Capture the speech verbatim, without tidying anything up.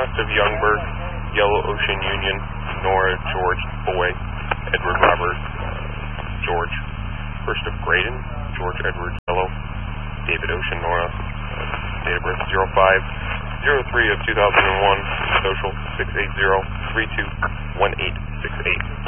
West of Youngberg, Yellow Ocean Union, Nora, George, Boy, Edward Robert, George. First of Graydon, George Edward Yellow, David Ocean Nora, date of birth zero five zero three of two thousand one, social six eight zero three two one eight six eight.